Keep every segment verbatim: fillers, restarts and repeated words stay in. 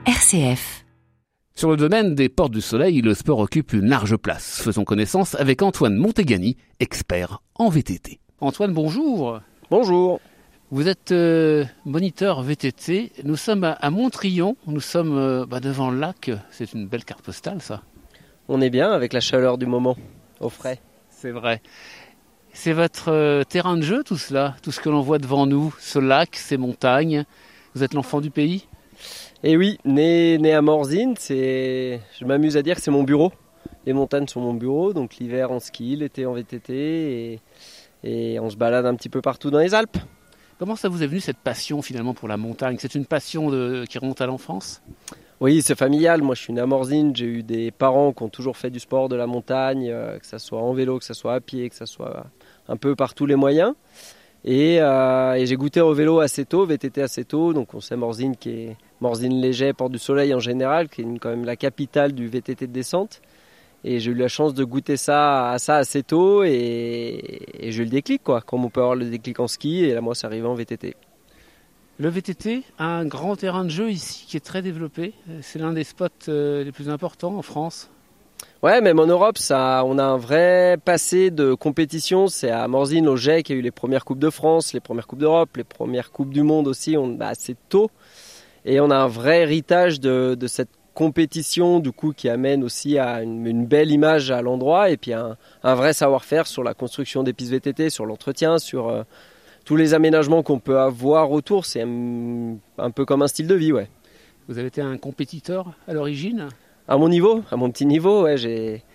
R C F. Sur le domaine des Portes du Soleil, le sport occupe une large place. Faisons connaissance avec Antoine Montegani, expert en V T T. Antoine, bonjour. Bonjour. Vous êtes euh, moniteur V T T. Nous sommes à, à Montrion. Nous sommes euh, bah, devant le lac. C'est une belle carte postale, ça. On est bien avec la chaleur du moment, au frais. C'est vrai. C'est votre euh, terrain de jeu, tout cela, tout ce que l'on voit devant nous, ce lac, ces montagnes. Vous êtes l'enfant du pays ? Et oui, né, né à Morzine, c'est... je m'amuse à dire que c'est mon bureau. Les montagnes sont mon bureau, donc l'hiver en ski, l'été en V T T, et, et on se balade un petit peu partout dans les Alpes. Comment ça vous est venu cette passion finalement pour la montagne ? C'est une passion de, qui remonte à l'enfance ? Oui, c'est familial. Moi, je suis né à Morzine, j'ai eu des parents qui ont toujours fait du sport de la montagne, euh, que ce soit en vélo, que ce soit à pied, que ce soit un peu par tous les moyens. Et, euh, et j'ai goûté au vélo assez tôt, V T T assez tôt, donc on sait Morzine qui est Morzine-Léger, Porte du Soleil en général, qui est une, quand même la capitale du V T T de descente. Et j'ai eu la chance de goûter ça à ça assez tôt et, et j'ai eu le déclic, quoi, comme on peut avoir le déclic en ski, et là moi c'est arrivé en V T T. Le V T T a un grand terrain de jeu ici qui est très développé. C'est l'un des spots les plus importants en France. Ouais, même en Europe, ça, on a un vrai passé de compétition. C'est à Morzine, au Jet, qu'il y a eu les premières Coupes de France, les premières Coupes d'Europe, les premières Coupes du Monde aussi, on, bah, assez tôt. Et on a un vrai héritage de, de cette compétition, du coup, qui amène aussi à une, une belle image à l'endroit, et puis un, un vrai savoir-faire sur la construction des pistes V T T, sur l'entretien, sur euh, tous les aménagements qu'on peut avoir autour. C'est un, un peu comme un style de vie, ouais. Vous avez été un compétiteur à l'origine ? À mon niveau, à mon petit niveau, ouais, j'ai,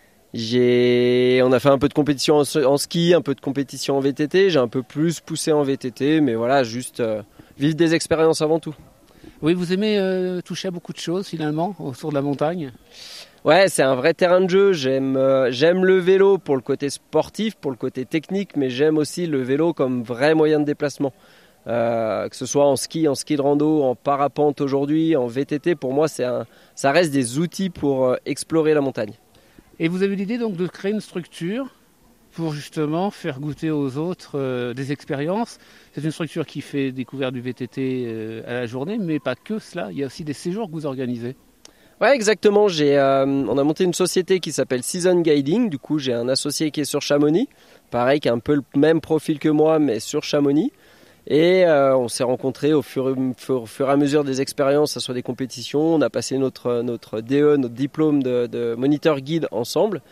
j'ai, on a fait un peu de compétition en, en ski, un peu de compétition en V T T. J'ai un peu plus poussé en V T T, mais voilà, juste euh, vivre des expériences avant tout. Oui, vous aimez euh, toucher à beaucoup de choses finalement autour de la montagne ? Ouais, c'est un vrai terrain de jeu. J'aime, euh, j'aime le vélo pour le côté sportif, pour le côté technique, mais j'aime aussi le vélo comme vrai moyen de déplacement. Euh, que ce soit en ski, en ski de rando, en parapente aujourd'hui, en V T T, pour moi, c'est un, ça reste des outils pour euh, explorer la montagne. Et vous avez l'idée donc de créer une structure pour justement faire goûter aux autres euh, des expériences. C'est une structure qui fait découvrir du V T T euh, à la journée, mais pas que cela. Il y a aussi des séjours que vous organisez. Ouais, exactement. J'ai, euh, on a monté une société qui s'appelle Season Guiding. Du coup, j'ai un associé qui est sur Chamonix, pareil, qui a un peu le même profil que moi, mais sur Chamonix. Et euh, on s'est rencontrés au fur, fur, fur et à mesure des expériences, que ce soit des compétitions. On a passé notre, notre D E, notre diplôme de, de moniteur guide ensemble.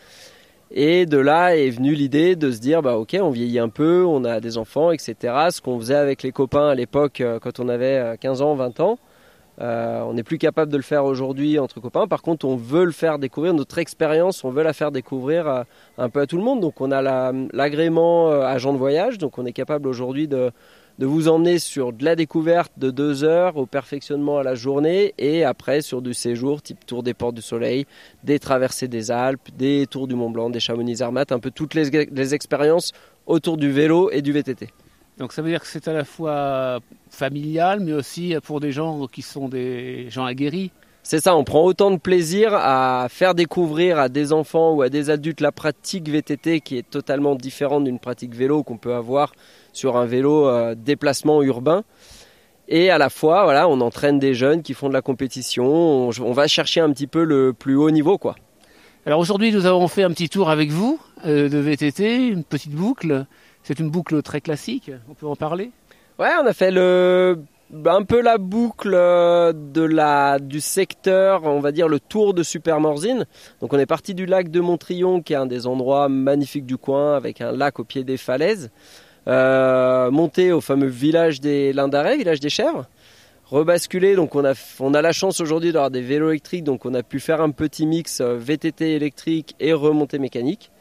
Et de là est venue l'idée de se dire, bah ok, on vieillit un peu, on a des enfants, et cetera. Ce qu'on faisait avec les copains à l'époque, quand on avait quinze ans, vingt ans, euh, on n'est plus capable de le faire aujourd'hui entre copains. Par contre, on veut le faire découvrir, notre expérience, on veut la faire découvrir à, un peu à tout le monde. Donc on a la, l'agrément agent de voyage, donc on est capable aujourd'hui de... de vous emmener sur de la découverte de deux heures au perfectionnement à la journée et après sur du séjour type tour des Portes du Soleil, des traversées des Alpes, des tours du Mont Blanc, des Chamonix-Zermatt, un peu toutes les, les expériences autour du vélo et du V T T. Donc ça veut dire que c'est à la fois familial mais aussi pour des gens qui sont des gens aguerris. C'est ça, on prend autant de plaisir à faire découvrir à des enfants ou à des adultes la pratique V T T qui est totalement différente d'une pratique vélo qu'on peut avoir sur un vélo euh, déplacement urbain. Et à la fois, voilà, on entraîne des jeunes qui font de la compétition, on, on va chercher un petit peu le plus haut niveau, quoi. Alors aujourd'hui, nous avons fait un petit tour avec vous euh, de V T T, une petite boucle. C'est une boucle très classique, on peut en parler ? Ouais, on a fait le... un peu la boucle de la, du secteur, on va dire le tour de Super Morzine. Donc on est parti du lac de Montrion, qui est un des endroits magnifiques du coin, avec un lac au pied des falaises. Euh, monter au fameux village des Lindarets, village des Chèvres. Rebasculer, donc on a, on a la chance aujourd'hui d'avoir des vélos électriques, donc on a pu faire un petit mix V T T électrique et remontée mécanique.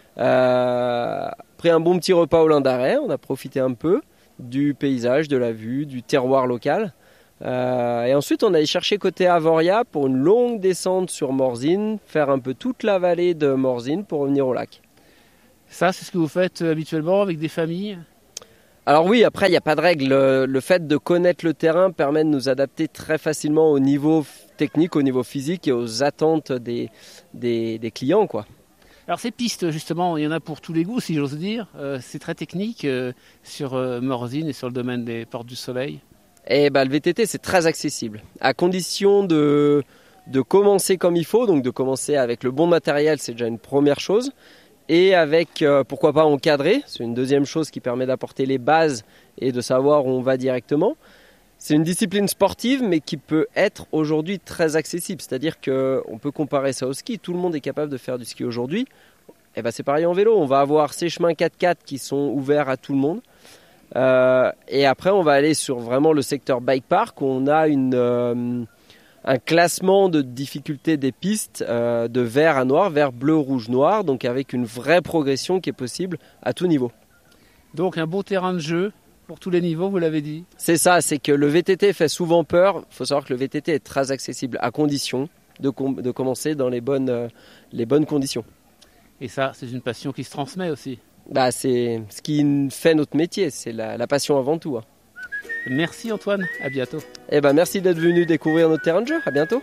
Euh, pris un bon petit repas au Lindarets, on a profité un peu du paysage, de la vue, du terroir local. Euh, et ensuite, on allait chercher côté Avoria pour une longue descente sur Morzine, faire un peu toute la vallée de Morzine pour revenir au lac. Ça, c'est ce que vous faites habituellement avec des familles ? Alors oui, après, il n'y a pas de règle. Le, le fait de connaître le terrain permet de nous adapter très facilement au niveau technique, au niveau physique et aux attentes des, des, des clients, quoi. Alors ces pistes, justement, il y en a pour tous les goûts, si j'ose dire. Euh, c'est très technique euh, sur euh, Morzine et sur le domaine des Portes du Soleil. Et bah, le V T T, c'est très accessible. À condition de, de commencer comme il faut, donc de commencer avec le bon matériel, c'est déjà une première chose. Et avec, euh, pourquoi pas, encadrer, c'est une deuxième chose qui permet d'apporter les bases et de savoir où on va directement. C'est une discipline sportive, mais qui peut être aujourd'hui très accessible. C'est-à-dire qu'on peut comparer ça au ski. Tout le monde est capable de faire du ski aujourd'hui. Et ben, c'est pareil en vélo. On va avoir ces chemins quatre-quatre qui sont ouverts à tout le monde. Euh, et après, on va aller sur vraiment le secteur bike park où on a une, euh, un classement de difficulté des pistes euh, de vert à noir, vert, bleu, rouge, noir, donc avec une vraie progression qui est possible à tout niveau. Donc un beau terrain de jeu pour tous les niveaux, vous l'avez dit. C'est ça, c'est que le V T T fait souvent peur. Il faut savoir que le V T T est très accessible à condition de, com- de commencer dans les bonnes, euh, les bonnes conditions. Et ça, c'est une passion qui se transmet aussi. Bah, c'est ce qui fait notre métier, c'est la, la passion avant tout. Hein. Merci Antoine, à bientôt. Eh ben, merci d'être venu découvrir notre terrain de jeu, à bientôt.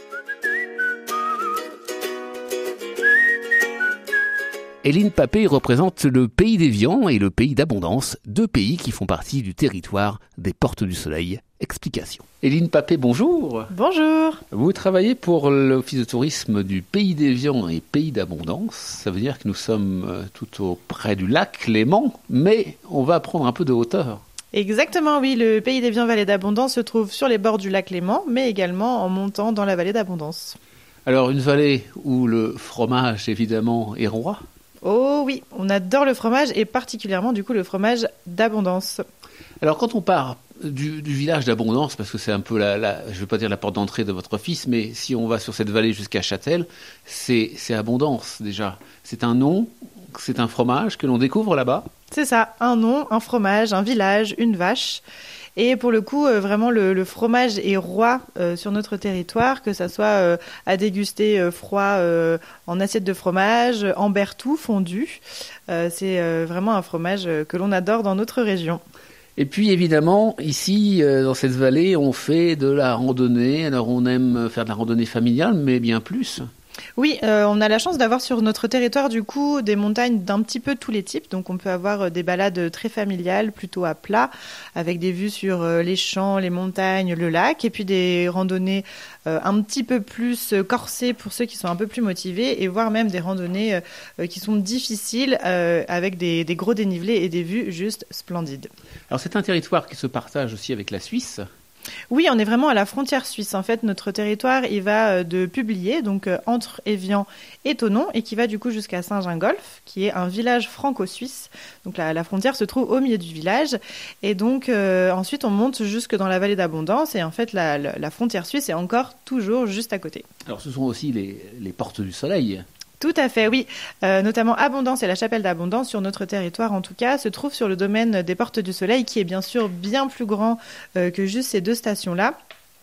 Éline Papé représente le pays d'Évian et le pays d'Abondance, deux pays qui font partie du territoire des Portes du Soleil. Explication. Éline Papé, bonjour. Bonjour. Vous travaillez pour l'Office de tourisme du pays d'Évian et pays d'Abondance. Ça veut dire que nous sommes tout auprès du lac Léman, mais on va prendre un peu de hauteur. Exactement, oui. Le pays d'Évian-Vallée d'Abondance se trouve sur les bords du lac Léman, mais également en montant dans la vallée d'Abondance. Alors, une vallée où le fromage, évidemment, est roi. Oh oui, on adore le fromage et particulièrement du coup le fromage d'Abondance. Alors quand on part du, du village d'Abondance, parce que c'est un peu la, la je ne veux pas dire la porte d'entrée de votre office, mais si on va sur cette vallée jusqu'à Châtel, c'est, c'est Abondance déjà. C'est un nom, c'est un fromage que l'on découvre là-bas. C'est ça, un nom, un fromage, un village, une vache. Et pour le coup, euh, vraiment, le, le fromage est roi euh, sur notre territoire, que ça soit euh, à déguster euh, froid euh, en assiette de fromage, en bertou, fondu. Euh, c'est euh, vraiment un fromage euh, que l'on adore dans notre région. Et puis évidemment, ici, euh, dans cette vallée, on fait de la randonnée. Alors on aime faire de la randonnée familiale, mais bien plus. Oui, euh, on a la chance d'avoir sur notre territoire du coup des montagnes d'un petit peu tous les types. Donc on peut avoir euh, des balades très familiales, plutôt à plat, avec des vues sur euh, les champs, les montagnes, le lac, et puis des randonnées euh, un petit peu plus euh, corsées pour ceux qui sont un peu plus motivés, et voire même des randonnées euh, qui sont difficiles euh, avec des, des gros dénivelés et des vues juste splendides. Alors c'est un territoire qui se partage aussi avec la Suisse. Oui, on est vraiment à la frontière suisse. En fait, notre territoire, il va de Publier, donc euh, entre Évian et Thonon, et qui va du coup jusqu'à Saint-Gingolph, qui est un village franco-suisse. Donc la, la frontière se trouve au milieu du village. Et donc euh, ensuite, on monte jusque dans la vallée d'Abondance. Et en fait, la, la, la frontière suisse est encore toujours juste à côté. Alors ce sont aussi les, les Portes du Soleil. Tout à fait, oui. Euh, notamment Abondance et la chapelle d'Abondance, sur notre territoire en tout cas, se trouvent sur le domaine des Portes du Soleil, qui est bien sûr bien plus grand euh, que juste ces deux stations-là.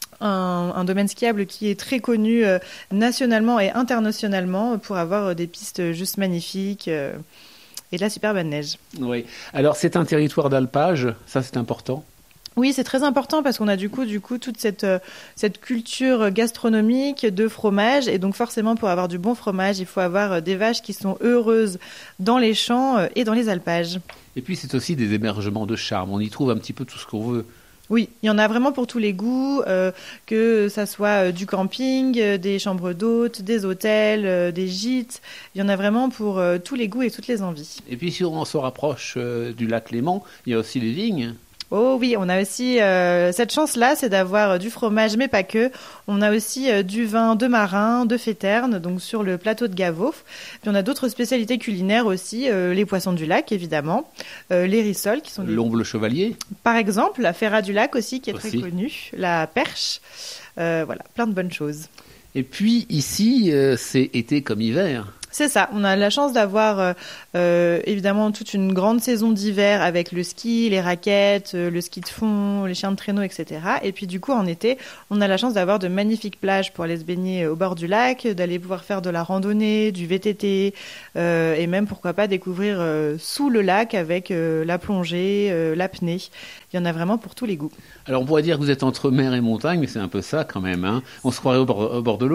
Un, un domaine skiable qui est très connu euh, nationalement et internationalement pour avoir euh, des pistes juste magnifiques euh, et de la super bonne neige. Oui. Alors c'est un territoire d'alpage, ça c'est important. Oui, c'est très important parce qu'on a du coup, du coup toute cette, euh, cette culture gastronomique de fromage. Et donc forcément, pour avoir du bon fromage, il faut avoir euh, des vaches qui sont heureuses dans les champs euh, et dans les alpages. Et puis c'est aussi des hébergements de charme. On y trouve un petit peu tout ce qu'on veut. Oui, il y en a vraiment pour tous les goûts, euh, que ça soit euh, du camping, euh, des chambres d'hôtes, des hôtels, euh, des gîtes. Il y en a vraiment pour euh, tous les goûts et toutes les envies. Et puis si on se rapproche euh, du lac Léman, il y a aussi les vignes. Oh oui, on a aussi euh, cette chance-là, c'est d'avoir euh, du fromage, mais pas que. On a aussi euh, du vin de marin, de Féterne, donc sur le plateau de Gavot. Puis on a d'autres spécialités culinaires aussi, euh, les poissons du lac évidemment, euh, les rissoles qui sont des... L'omble chevalier. Par exemple, la ferra du lac aussi qui est aussi. très connue, la perche, euh, voilà, plein de bonnes choses. Et puis ici, euh, c'est été comme hiver. C'est ça, on a la chance d'avoir euh, euh, évidemment toute une grande saison d'hiver avec le ski, les raquettes, euh, le ski de fond, les chiens de traîneau, et cetera. Et puis du coup en été, on a la chance d'avoir de magnifiques plages pour aller se baigner au bord du lac, d'aller pouvoir faire de la randonnée, du V T T euh, et même pourquoi pas découvrir euh, sous le lac avec euh, la plongée, euh, l'apnée. Il y en a vraiment pour tous les goûts. Alors on pourrait dire que vous êtes entre mer et montagne, mais c'est un peu ça quand même. Hein. On se croirait au bord, au bord de l'eau.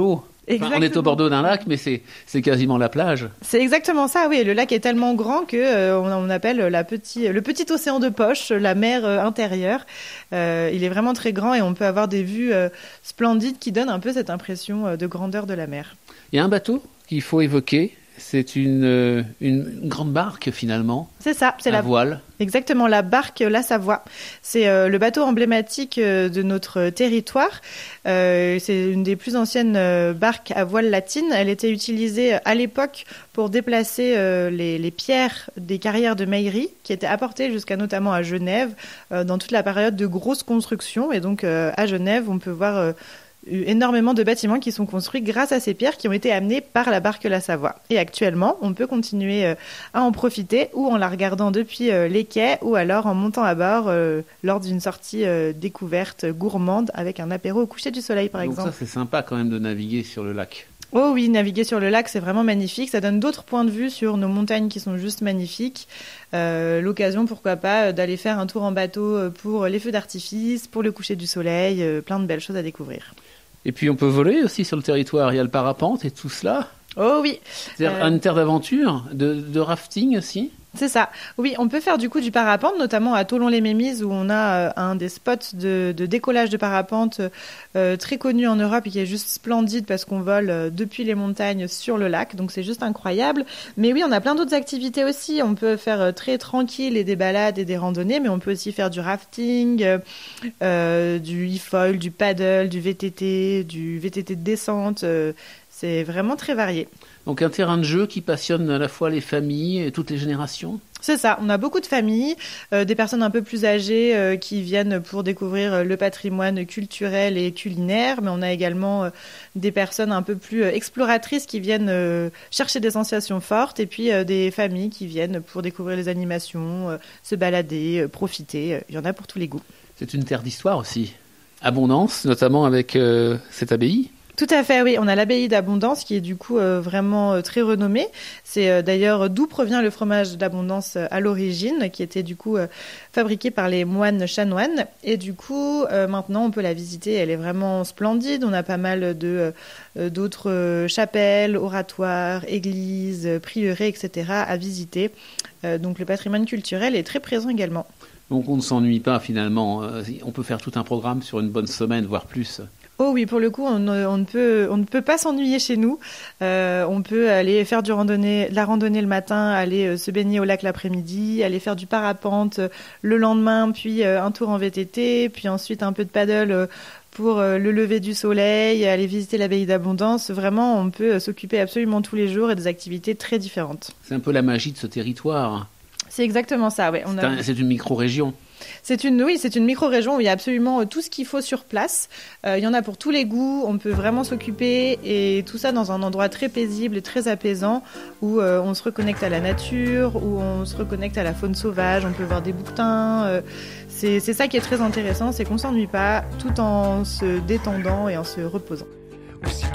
Enfin, on est au bord d'un lac, mais c'est, c'est quasiment la plage. C'est exactement ça, oui. Le lac est tellement grand que euh, on, on appelle la petit, le petit océan de poche, la mer euh, intérieure. Euh, il est vraiment très grand et on peut avoir des vues euh, splendides qui donnent un peu cette impression euh, de grandeur de la mer. Il y a un bateau qu'il faut évoquer. C'est une, euh, une grande barque finalement. C'est ça, c'est la la voile. Exactement, la barque La Savoie. C'est euh, le bateau emblématique euh, de notre territoire. Euh, c'est une des plus anciennes euh, barques à voile latine. Elle était utilisée à l'époque pour déplacer euh, les, les pierres des carrières de Meillerie qui étaient apportées jusqu'à notamment à Genève euh, dans toute la période de grosses constructions. Et donc euh, à Genève, on peut voir euh, énormément de bâtiments qui sont construits grâce à ces pierres qui ont été amenées par la barque La Savoie. Et actuellement, on peut continuer euh, à en profiter ou en la regardant depuis euh, les quais ou alors en montant à bord euh, lors d'une sortie euh, découverte gourmande avec un apéro au coucher du soleil par Donc exemple. ça, c'est sympa quand même de naviguer sur le lac. Oh oui, naviguer sur le lac, c'est vraiment magnifique. Ça donne d'autres points de vue sur nos montagnes qui sont juste magnifiques. Euh, l'occasion, pourquoi pas, d'aller faire un tour en bateau pour les feux d'artifice, pour le coucher du soleil, euh, plein de belles choses à découvrir. Et puis on peut voler aussi sur le territoire. Il y a le parapente et tout cela. Oh oui. C'est-à-dire Euh, une terre d'aventure, de, de rafting aussi. C'est ça. Oui, on peut faire du coup du parapente, notamment à Thollon-les-Mémises où on a euh, un des spots de, de décollage de parapente euh, très connu en Europe et qui est juste splendide parce qu'on vole euh, depuis les montagnes sur le lac. Donc c'est juste incroyable. Mais oui, on a plein d'autres activités aussi. On peut faire euh, très tranquille et des balades et des randonnées, mais on peut aussi faire du rafting, euh, euh, du e-foil, du paddle, du V T T, du V T T de descente. Euh, c'est vraiment très varié. Donc un terrain de jeu qui passionne à la fois les familles et toutes les générations. C'est ça, on a beaucoup de familles, euh, des personnes un peu plus âgées euh, qui viennent pour découvrir le patrimoine culturel et culinaire, mais on a également euh, des personnes un peu plus euh, exploratrices qui viennent euh, chercher des sensations fortes, et puis euh, des familles qui viennent pour découvrir les animations, euh, se balader, euh, profiter, il y en a pour tous les goûts. C'est une terre d'histoire aussi. Abondance, notamment avec euh, cette abbaye. Tout à fait, oui. On a l'abbaye d'Abondance qui est du coup euh, vraiment euh, très renommée. C'est euh, d'ailleurs d'où provient le fromage d'Abondance euh, à l'origine, qui était du coup euh, fabriqué par les moines chanoines. Et du coup, euh, maintenant, on peut la visiter. Elle est vraiment splendide. On a pas mal de euh, d'autres euh, chapelles, oratoires, églises, prieurés, et cetera à visiter. Euh, donc le patrimoine culturel est très présent également. Donc on ne s'ennuie pas finalement. On peut faire tout un programme sur une bonne semaine, voire plus. Oh oui, pour le coup, on, on, ne, peut, on ne peut pas s'ennuyer chez nous. Euh, on peut aller faire du randonnée, de la randonnée le matin, aller euh, se baigner au lac l'après-midi, aller faire du parapente euh, le lendemain, puis euh, un tour en V T T, puis ensuite un peu de paddle euh, pour euh, le lever du soleil, aller visiter l'abbaye d'Abondance. Vraiment, on peut euh, s'occuper absolument tous les jours et des activités très différentes. C'est un peu la magie de ce territoire. C'est exactement ça, oui. C'est, a... un, c'est une micro-région. C'est une, oui, c'est une micro-région où il y a absolument tout ce qu'il faut sur place. Euh, il y en a pour tous les goûts, on peut vraiment s'occuper et tout ça dans un endroit très paisible et très apaisant où euh, on se reconnecte à la nature, où on se reconnecte à la faune sauvage, on peut voir des bouquetins. Euh, c'est, c'est ça qui est très intéressant, c'est qu'on ne s'ennuie pas tout en se détendant et en se reposant.